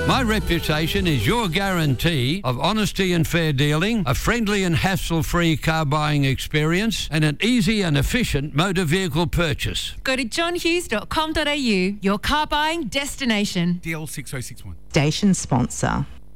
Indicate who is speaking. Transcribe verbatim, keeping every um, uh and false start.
Speaker 1: My reputation is your guarantee of honesty and fair dealing, a friendly and hassle-free car buying experience, and an easy and efficient motor vehicle purchase.
Speaker 2: Go to john hughes dot com dot a u, your car buying destination.
Speaker 3: D L six oh six one.
Speaker 4: Station sponsor.